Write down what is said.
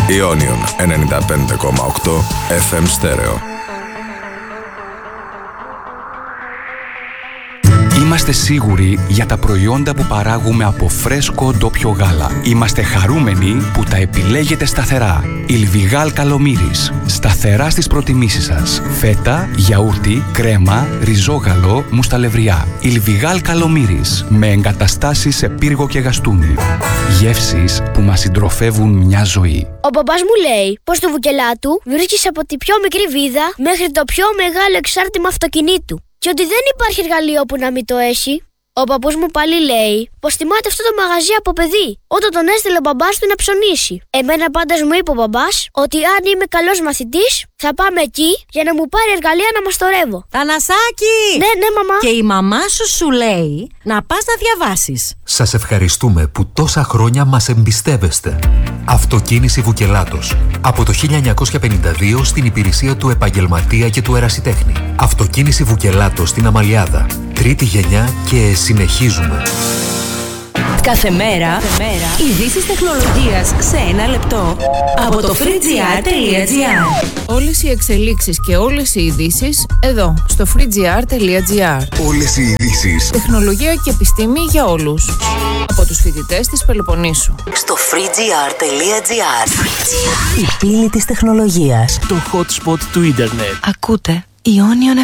Ionion 95,8 FM Stereo. Είμαστε σίγουροι για τα προϊόντα που παράγουμε από φρέσκο ντόπιο γάλα. Είμαστε χαρούμενοι που τα επιλέγετε σταθερά. Ιλβιγάλ Καλομύρης. Σταθερά στις προτιμήσεις σας. Φέτα, γιαούρτι, κρέμα, ριζόγαλο, μουσταλευριά. Ιλβιγάλ Καλομύρης. Με εγκαταστάσεις σε πύργο και γαστούνι. Γεύσεις που μας συντροφεύουν μια ζωή. Ο μπαμπάς μου λέει πως το βουκελάτου βρίσκεις από τη πιο μικρή βίδα μέχρι το πιο μεγάλο εξάρτημα αυτοκινήτου. Και ότι δεν υπάρχει εργαλείο που να μην το έχει. Ο παππούς μου πάλι λέει πως θυμάται αυτό το μαγαζί από παιδί, όταν τον έστειλε ο μπαμπάς του να ψωνίσει. Εμένα πάντως μου είπε ο μπαμπάς ότι αν είμαι καλός μαθητής, θα πάμε εκεί για να μου πάρει εργαλεία να μαστορεύω. Θανασάκη! Ναι, μαμά. Και η μαμά σου λέει να πας να διαβάσεις. Σας ευχαριστούμε που τόσα χρόνια μας εμπιστεύεστε. Αυτοκίνηση Βουκελάτος. Από το 1952 στην υπηρεσία του επαγγελματία και του ερασιτέχνη. Αυτοκίνηση Βουκελάτος στην Αμαλιάδα. Τρίτη γενιά και συνεχίζουμε. Κάθε μέρα ειδήσεις τεχνολογίας σε ένα λεπτό από το freegr.gr. Όλες οι εξελίξεις και όλες οι ειδήσεις εδώ στο freegr.gr. Όλες οι ειδήσεις. Τεχνολογία και επιστήμη για όλους. Από τους φοιτητές της Πελοποννήσου. Στο freegr.gr. Η πύλη της τεχνολογίας. Το hotspot του ίντερνετ. Ακούτε Ionion